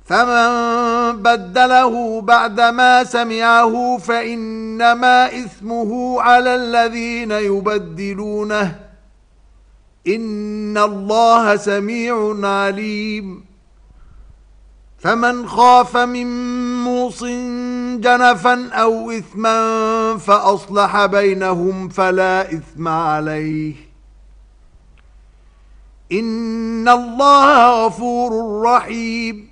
فمن بدله بعدما سمعه فإنما إثمه على الذين يبدلونه إن الله سميع عليم فمن خاف من موص جنفا أو إثما فأصلح بينهم فلا إثم عليه إن الله غفور رحيم